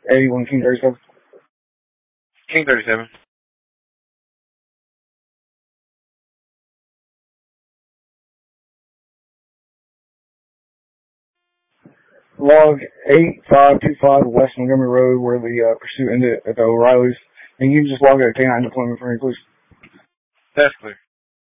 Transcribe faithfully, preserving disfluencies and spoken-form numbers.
eighty-one King thirty-seven. King thirty-seven. Log eight five two five West Montgomery Road, where the uh, pursuit ended at the O'Reilly's. And you can just log out K nine deployment for me, please. That's clear.